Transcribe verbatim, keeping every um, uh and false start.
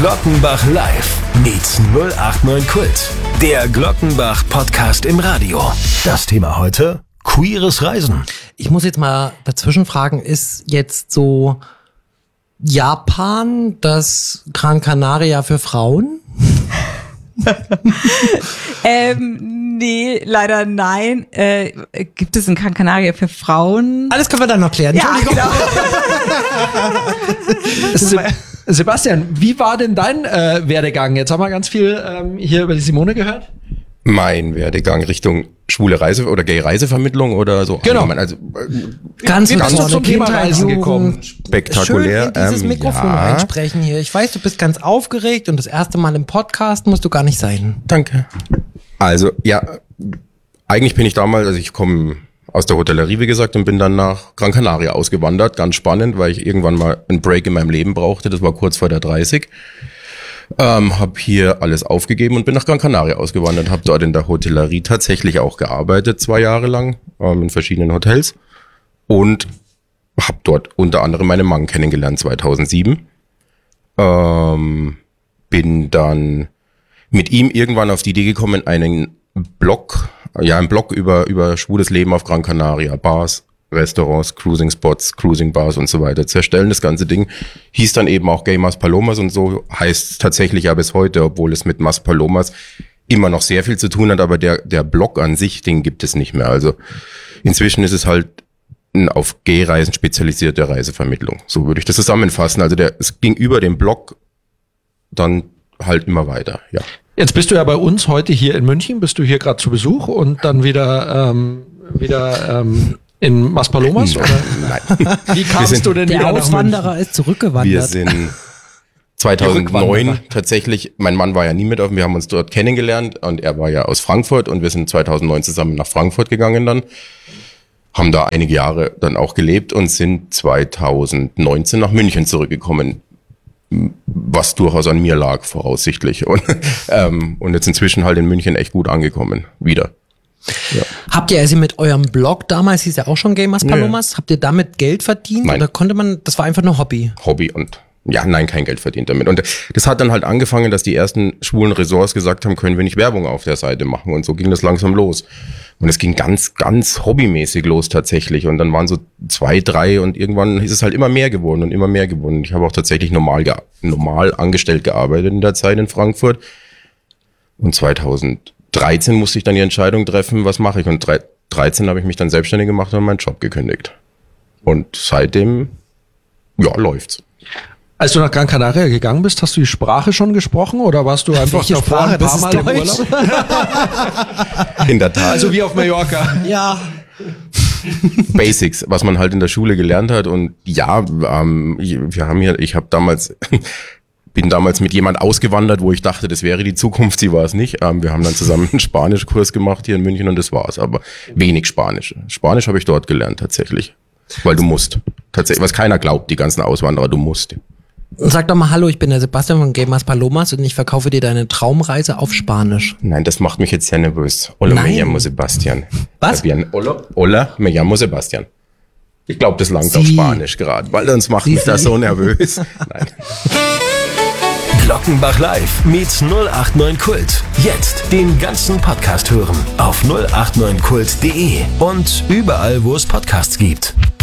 Glockenbach Live meets null acht neun Kult. Der Glockenbach Podcast im Radio. Das Thema heute: queeres Reisen. Ich muss jetzt mal dazwischen fragen, ist jetzt so Japan das Gran Canaria für Frauen? ähm, nee, leider nein. Äh, gibt es in Gran Canaria für Frauen? Alles können wir dann noch klären. Ja, genau. Se- Sebastian, wie war denn dein äh, Werdegang? Jetzt haben wir ganz viel ähm, hier über die Simone gehört. Mein Werdegang Richtung schwule Reise- oder Gay-Reisevermittlung oder so. Genau. allgemein. Also, äh, Ganz Wie von bist du vorne, zum Thema Kindheit, Reisen Jugend. gekommen? spektakulär. Schön in dieses ähm, Mikrofon ja. reinsprechen hier. Ich weiß, du bist ganz aufgeregt und das erste Mal im Podcast musst du gar nicht sein. Danke. Also, ja, eigentlich bin ich damals, also ich komme aus der Hotellerie, wie gesagt, und bin dann nach Gran Canaria ausgewandert. Ganz spannend, weil ich irgendwann mal einen Break in meinem Leben brauchte. Das war kurz vor der dreißig. Ähm, habe hier alles aufgegeben und bin nach Gran Canaria ausgewandert. Habe dort in der Hotellerie tatsächlich auch gearbeitet, zwei Jahre lang, ähm, in verschiedenen Hotels. Und habe dort unter anderem meinen Mann kennengelernt, zweitausendsieben. Ähm, bin dann mit ihm irgendwann auf die Idee gekommen, einen Blog, ja, einen Blog über, über schwules Leben auf Gran Canaria, Bars, Restaurants, Cruising Spots, Cruising Bars und so weiter zu erstellen. Das ganze Ding hieß dann eben auch Gay Mas Palomas und so heißt es tatsächlich ja bis heute, obwohl es mit Mas Palomas immer noch sehr viel zu tun hat, aber der, der Blog an sich, den gibt es nicht mehr. Also inzwischen ist es halt eine auf Gay-Reisen spezialisierte Reisevermittlung. So würde ich das zusammenfassen. Also der, es ging über den Blog dann halt immer weiter, ja. Jetzt bist du ja bei uns heute hier in München, bist du hier gerade zu Besuch und dann wieder ähm, wieder ähm, in Mas Palomas? Oder? Nein. Wie kamst du denn Der wieder nach Auswanderer ist zurückgewandert. Wir sind zweitausendneun tatsächlich, mein Mann war ja nie mit auf, wir haben uns dort kennengelernt und er war ja aus Frankfurt und wir sind zweitausendneun zusammen nach Frankfurt gegangen dann, haben da einige Jahre dann auch gelebt und sind zweitausendneunzehn nach München zurückgekommen, was durchaus an mir lag, voraussichtlich. Und, ähm, und jetzt inzwischen halt in München echt gut angekommen, wieder. Ja. Habt ihr also mit eurem Blog, damals hieß ja auch schon Gay Mas Palomas, ja. Habt ihr damit Geld verdient? Nein. Oder konnte man, das war einfach nur Hobby? Hobby und ja, nein, kein Geld verdient damit. Und das hat dann halt angefangen, dass die ersten schwulen Ressorts gesagt haben, können wir nicht Werbung auf der Seite machen. Und so ging das langsam los. Und es ging ganz, ganz hobbymäßig los tatsächlich. Und dann waren so zwei, drei und irgendwann ist es halt immer mehr geworden und immer mehr geworden. Ich habe auch tatsächlich normal, ge- normal angestellt gearbeitet in der Zeit in Frankfurt. Und zweitausenddreizehn musste ich dann die Entscheidung treffen, was mache ich. Und dreizehn habe ich mich dann selbstständig gemacht und meinen Job gekündigt. Und seitdem, ja, läuft's. Als du nach Gran Canaria gegangen bist, hast du die Sprache schon gesprochen oder warst du einfach Welche davor Sprache? ein paar Das ist Mal im Deutsch. In der Tat. Also wie auf Mallorca. Ja. Basics, was man halt in der Schule gelernt hat. Und ja, ähm, wir haben hier, ich habe damals, bin damals mit jemand ausgewandert, wo ich dachte, das wäre die Zukunft, sie war es nicht. Ähm, wir haben dann zusammen einen Spanischkurs gemacht hier in München und das war's. Aber wenig Spanisch. Spanisch habe ich dort gelernt tatsächlich. Weil du musst. Tatsächlich, was keiner glaubt, die ganzen Auswanderer, du musst. Sag doch mal hallo, ich bin der Sebastian von Gay Mas Palomas und ich verkaufe dir deine Traumreise auf Spanisch. Nein, das macht mich jetzt sehr nervös. Hola, Nein. me llamo Sebastian. Was? Bien. Hola, hola, me llamo Sebastian. Ich glaube, das langt Sie. auf Spanisch gerade, weil sonst macht mich das so nervös. Nein. Glockenbach Live meets null acht neun Kult. Jetzt den ganzen Podcast hören auf null acht neun kult punkt de und überall, wo es Podcasts gibt.